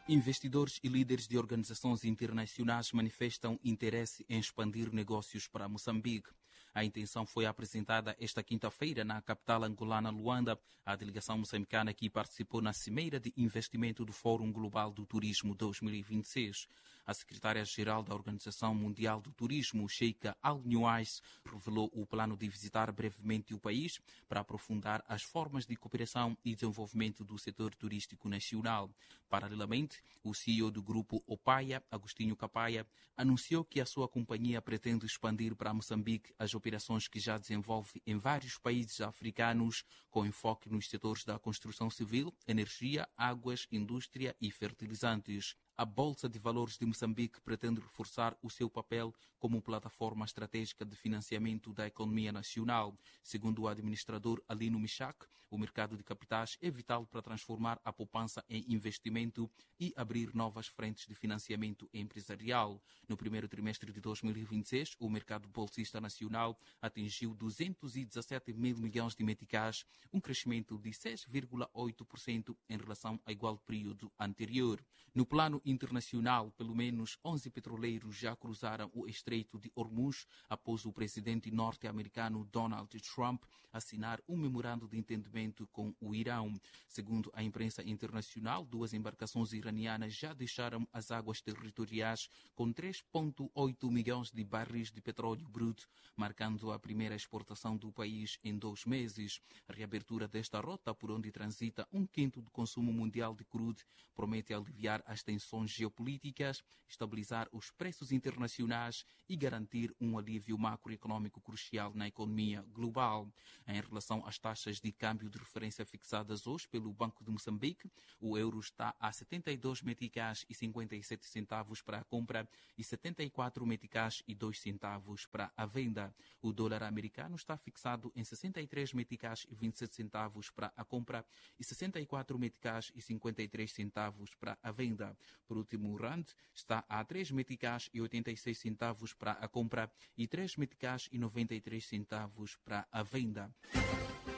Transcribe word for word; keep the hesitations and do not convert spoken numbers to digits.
Investidores e líderes de organizações internacionais manifestam interesse em expandir negócios para Moçambique. A intenção foi apresentada esta quinta-feira na capital angolana Luanda. A delegação moçambicana que participou na Cimeira de Investimento do Fórum Global do Turismo dois mil e vinte e seis. A secretária-geral da Organização Mundial do Turismo, Sheikha Al-Nuais, revelou o plano de visitar brevemente o país para aprofundar as formas de cooperação e desenvolvimento do setor turístico nacional. Paralelamente, o C E O do grupo Opaia, Agostinho Capaia, anunciou que a sua companhia pretende expandir para Moçambique as operações que já desenvolve em vários países africanos, com enfoque nos setores da construção civil, energia, águas, indústria e fertilizantes. A Bolsa de Valores de Moçambique pretende reforçar o seu papel como plataforma estratégica de financiamento da economia nacional. Segundo o administrador Alino Michak, o mercado de capitais é vital para transformar a poupança em investimento e abrir novas frentes de financiamento empresarial. No primeiro trimestre de dois mil e vinte e seis, o mercado bolsista nacional atingiu duzentos e dezassete mil milhões de meticais, um crescimento de seis vírgula oito por cento em relação ao igual período anterior. No plano internacional, pelo menos onze petroleiros já cruzaram o Estreito de Hormuz após o presidente norte-americano Donald Trump assinar um memorando de entendimento com o Irão. Segundo a imprensa internacional, duas embarcações iranianas já deixaram as águas territoriais com três vírgula oito milhões de barris de petróleo bruto, marcando a primeira exportação do país em dois meses. A reabertura desta rota, por onde transita um quinto do consumo mundial de crudo, promete aliviar as tensões geopolíticas, estabilizar os preços internacionais e garantir um alívio macroeconômico crucial na economia global. Em relação às taxas de câmbio de referência fixadas hoje pelo Banco de Moçambique, o euro está a setenta e dois meticais e cinquenta e sete centavos para a compra e setenta e quatro meticais e dois centavos para a venda. O dólar americano está fixado em sessenta e três meticais e vinte e sete centavos para a compra e sessenta e quatro meticais e cinquenta e três centavos para a venda. Por último, o rand está a três meticais e oitenta e seis centavos para a compra e três meticais e noventa e três centavos para a venda.